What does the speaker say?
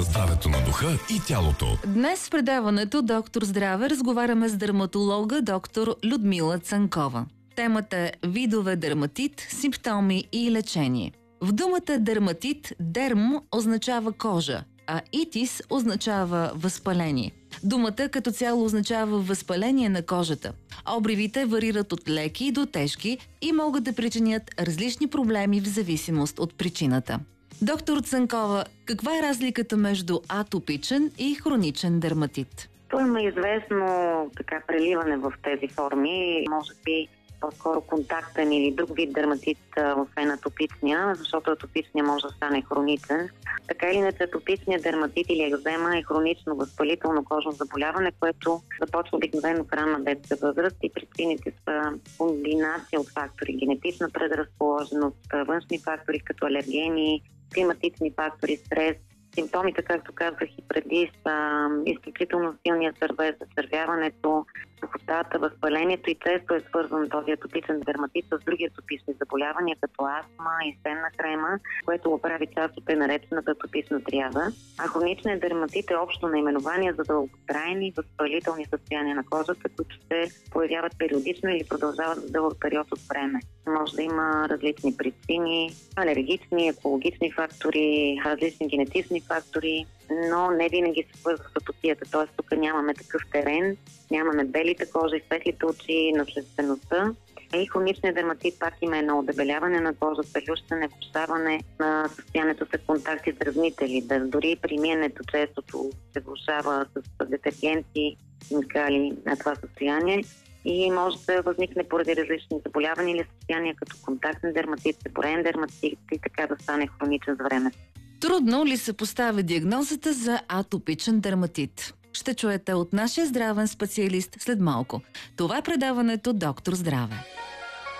Здравето на духа и тялото. Днес в предаването Доктор Здраве разговаряме с дерматолога доктор Людмила Цанкова. Темата е видове дерматит, симптоми и лечение. В думата дерматит дерм означава кожа, а итис означава възпаление. Думата като цяло означава възпаление на кожата. Обривите варират от леки до тежки и могат да причинят различни проблеми в зависимост от причината. Доктор Цанкова, каква е разликата между атопичен и хроничен дерматит? То има известно преливане в тези форми. Може би по-скоро контактен или друг вид дерматит, освен атопичния, защото атопичния може да стане хроничен. Така или иначе атопичният дерматит или екзема е хронично възпалително кожно заболяване, което започва обикновено в ранна детска възраст и причините са комбинация от фактори: генетична предразположеност, външни фактори като алергени, климатични фактори, стрес. Симптомите, както казах и преди, са изключително силния сървез, зачервяването, сухотата, възпалението и често е свързан този атопичен дерматит с други атопични заболявания, като астма и сенна крема, което го прави част от наречената атопична триада. А хроничният дерматит е общо наименование за дълготрайни възпалителни състояния на кожата, които се появяват периодично или продължават за дълъг период от време. Може да има различни причини, алергични, екологични фактори, различни генетични фактори, но не винаги се свързва с атопията. Т.е. тук нямаме такъв терен, нямаме белите кожи, светлите очи, наследствеността. И хроничният дерматит пак има едно удебеляване на кожата, лющене, влошаване на състоянието с контакти с дразнители. Дори при миенето честото се влошава с детергенти, химикали на това състояние. И може да възникне поради различни заболявания или състояния като контактен дерматит, себореен дерматит и така да стане хроничен с времето. Трудно ли се поставя диагнозата за атопичен дерматит? Ще чуете от нашия здравен специалист след малко. Това е предаването Доктор Здраве.